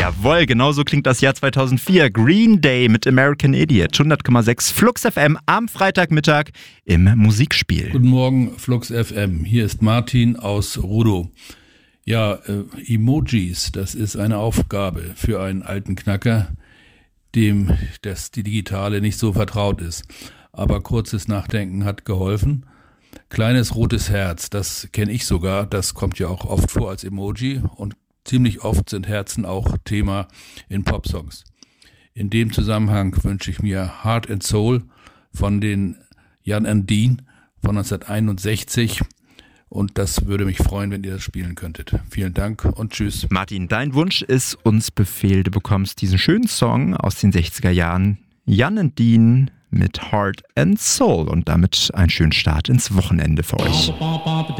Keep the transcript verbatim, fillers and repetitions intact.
Jawohl, genau so klingt das Jahr zweitausendvier. Green Day mit American Idiot. hundert Komma sechs Flux F M am Freitagmittag im Musikspiel. Guten Morgen, Flux F M. Hier ist Martin aus Rudow. Ja, äh, Emojis, das ist eine Aufgabe für einen alten Knacker, dem das die Digitale nicht so vertraut ist. Aber kurzes Nachdenken hat geholfen. Kleines rotes Herz, das kenne ich sogar, das kommt ja auch oft vor als Emoji und ziemlich oft sind Herzen auch Thema in Popsongs. In dem Zusammenhang wünsche ich mir Heart and Soul von den Jan and Dean von neunzehnhunderteinundsechzig und das würde mich freuen, wenn ihr das spielen könntet. Vielen Dank und tschüss. Martin, dein Wunsch ist uns Befehl. Du bekommst diesen schönen Song aus den sechziger Jahren. Jan and Dean mit Heart and Soul und damit einen schönen Start ins Wochenende für euch.